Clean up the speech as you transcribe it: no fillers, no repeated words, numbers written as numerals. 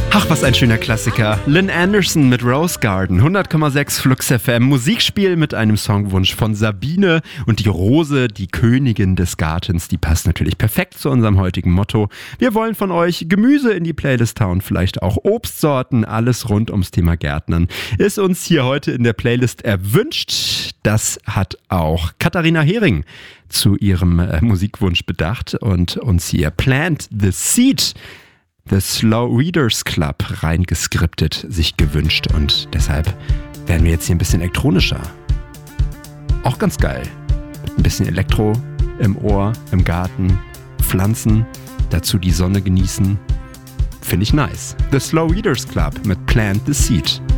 Ach, was ein schöner Klassiker. Lynn Anderson mit Rose Garden, 100,6 Flux FM. Musikspiel mit einem Songwunsch von Sabine. Und die Rose, die Königin des Gartens, die passt natürlich perfekt zu unserem heutigen Motto. Wir wollen von euch Gemüse in die Playlist hauen, vielleicht auch Obstsorten, alles rund ums Thema Gärtnern. Ist uns hier heute in der Playlist erwünscht. Das hat auch Katharina Hering zu ihrem Musikwunsch bedacht und uns hier Plant the Seed, The Slow Readers Club, reingeskriptet, sich gewünscht. Und deshalb werden wir jetzt hier ein bisschen elektronischer. Auch ganz geil. Mit ein bisschen Elektro im Ohr, im Garten, Pflanzen, dazu die Sonne genießen. Finde ich nice. The Slow Readers Club mit Plant the Seed.